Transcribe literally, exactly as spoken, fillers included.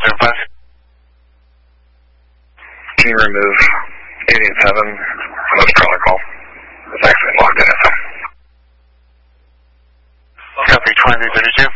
zero five. Can you remove eight eight seven from this crawler call? It's actually logged in S M. Copy twenty thirty-two.